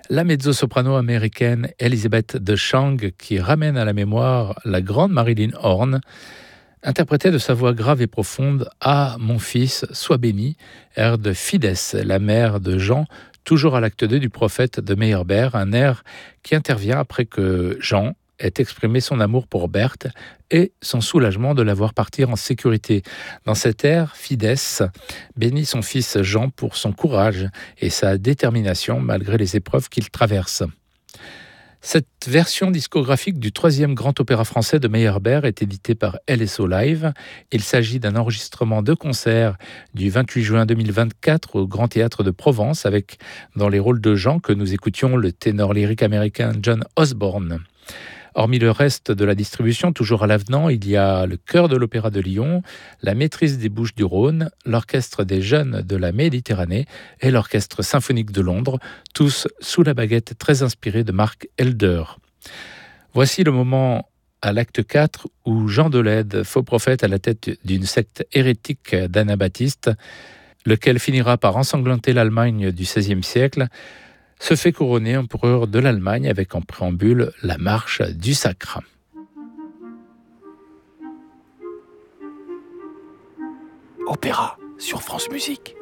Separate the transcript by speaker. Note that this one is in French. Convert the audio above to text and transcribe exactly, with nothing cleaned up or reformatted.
Speaker 1: La mezzo-soprano américaine Elizabeth DeShong, qui ramène à la mémoire la grande Marilyn Horne, interprétait de sa voix grave et profonde « Ah, mon fils, sois béni », air de Fides, la mère de Jean, toujours à l'acte deux du prophète de Meyerbeer, un air qui intervient après que Jean ait exprimé son amour pour Berthe et son soulagement de la voir partir en sécurité. Dans cet air, Fides bénit son fils Jean pour son courage et sa détermination malgré les épreuves qu'il traverse. Cette version discographique du troisième grand opéra français de Meyerbeer est éditée par L S O Live. Il s'agit d'un enregistrement de concert du vingt-huit juin deux mille vingt-quatre au Grand Théâtre de Provence avec, dans les rôles de Jean que nous écoutions, le ténor lyrique américain John Osborne. Hormis le reste de la distribution, toujours à l'avenant, il y a le Chœur de l'Opéra de Lyon, la Maîtrise des Bouches-du-Rhône, l'Orchestre des Jeunes de la Méditerranée et l'Orchestre Symphonique de Londres, tous sous la baguette très inspirée de Mark Elder. Voici le moment à l'acte quatre où Jean Dolède, faux prophète à la tête d'une secte hérétique d'anabaptistes, lequel finira par ensanglanter l'Allemagne du seizième siècle, se fait couronner empereur de l'Allemagne avec en préambule la marche du sacre.
Speaker 2: Opéra sur France Musique.